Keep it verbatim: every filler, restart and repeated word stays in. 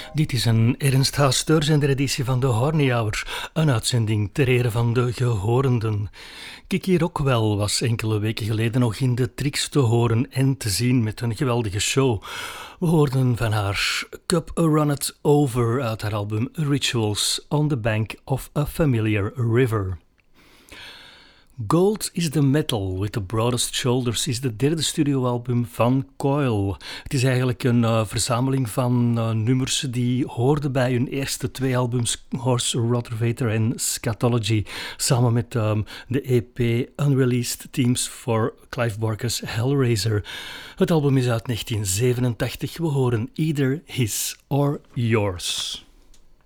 Dit is een Ernst Haas steurzender-editie van de Horny Hour, een uitzending ter ere van de gehorenden. Kiki Rockwell was enkele weken geleden nog in de Trix te horen en te zien met een geweldige show. We hoorden van haar Cup a Run It Over uit haar album Rituals on the Bank of a Familiar River. Gold is the Metal with the Broadest Shoulders is de derde studioalbum van Coil. Het is eigenlijk een uh, verzameling van uh, nummers die hoorden bij hun eerste twee albums, Horse Rotorvator en Scatology, samen met um, de E P Unreleased Themes for Clive Barker's Hellraiser. Het album is uit negentien zevenentachtig, we horen Either His or Yours.